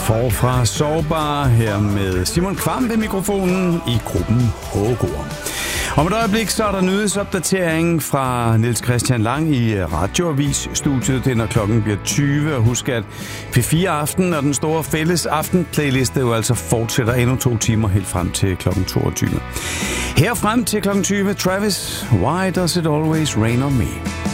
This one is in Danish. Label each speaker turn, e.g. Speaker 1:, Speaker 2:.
Speaker 1: Forfra Sårbar her med Simon Kvam ved mikrofonen i gruppen Hågård. Om et øjeblik så er der nyhedsopdatering fra Niels Christian Lang i Radioavis-studiet. Det er, når klokken bliver 20. Og husk, at P4 Aften og den store fælles aftenplayliste jo altså fortsætter endnu 2 timer helt frem til klokken 22. Her frem til klokken 20, Travis, Why Does It Always Rain On Me?